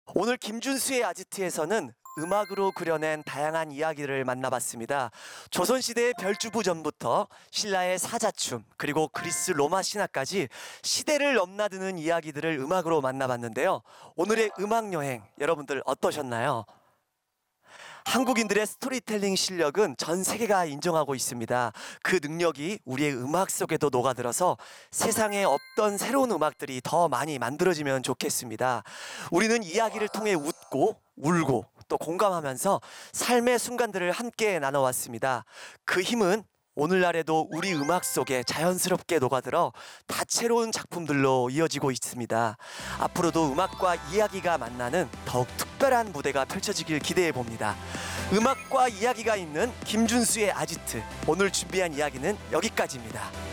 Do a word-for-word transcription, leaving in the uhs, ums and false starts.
오늘 김준수의 아지트에서는 음악으로 그려낸 다양한 이야기를 만나봤습니다. 조선시대의 별주부 전부터 신라의 사자춤, 그리고 그리스 로마 신화까지 시대를 넘나드는 이야기들을 음악으로 만나봤는데요. 오늘의 음악 여행 여러분들 어떠셨나요? 한국인들의 스토리텔링 실력은 전 세계가 인정하고 있습니다. 그 능력이 우리의 음악 속에도 녹아들어서 세상에 없던 새로운 음악들이 더 많이 만들어지면 좋겠습니다. 우리는 이야기를 통해 웃고 울고 또 공감하면서 삶의 순간들을 함께 나눠왔습니다. 그 힘은 오늘날에도 우리 음악 속에 자연스럽게 녹아들어 다채로운 작품들로 이어지고 있습니다. 앞으로도 음악과 이야기가 만나는 더욱 특별한 무대가 펼쳐지길 기대해 봅니다. 음악과 이야기가 있는 김준수의 아지트, 오늘 준비한 이야기는 여기까지입니다.